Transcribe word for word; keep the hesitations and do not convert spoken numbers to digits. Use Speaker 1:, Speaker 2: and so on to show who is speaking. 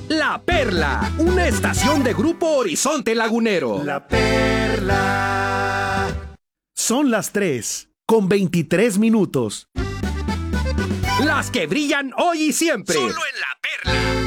Speaker 1: La Perla, una estación de Grupo Horizonte Lagunero.
Speaker 2: La Perla.
Speaker 3: Son las tres, con veintitrés minutos.
Speaker 1: Las que brillan hoy y siempre.
Speaker 4: Solo en La Perla.